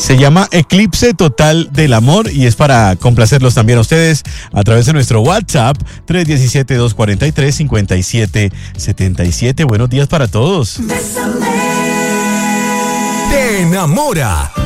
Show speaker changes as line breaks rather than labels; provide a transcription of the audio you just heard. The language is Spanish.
Se llama Eclipse Total del Amor y es para complacerlos también a ustedes a través de nuestro WhatsApp 317-243-5777. Buenos días para todos.
Te enamora